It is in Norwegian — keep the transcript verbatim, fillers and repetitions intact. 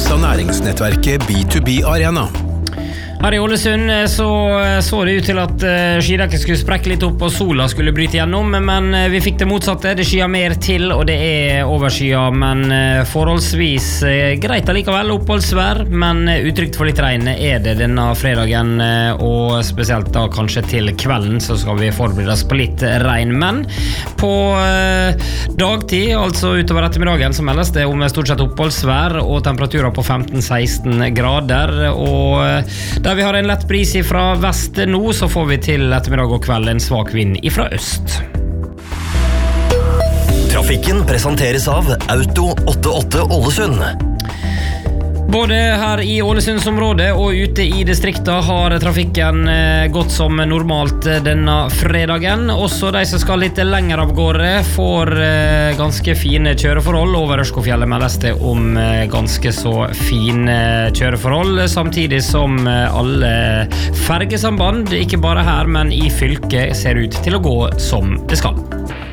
presenteres av næringsnettverket B to B Arena. Her i Ålesund så, så det ut til at skidekket skulle sprekke litt opp og sola skulle bryte gjennom, men vi fikk det motsatte. Det skyer mer til, og det er overskya, men forholdsvis greit allikevel oppholdsvær, men utrygt for litt regn er det denne fredagen, og spesielt da kanskje til kvelden så skal vi forberede oss på litt regn, men på dagtid, altså utover ettermiddagen, så meldes det om stort sett oppholdsvær og temperaturer på femten til seksten grader, og der vi har en lett bris fra vest nå, så får vi til ettermiddag og kveld en svak vind fra øst. Trafikken presenteres av Auto åttiåtte Ålesund. Både her i Ålesundsområdet og ute i distriktet har trafikken gått som normalt denne fredagen. Også de som skal litt lenger av gårde får ganske fine kjøreforhold. Over Ørskogfjellet meldes det om ganske så fine kjøreforhold, samtidig som alle fergesamband, ikke bare her, men i fylket, ser ut til å gå som det skal.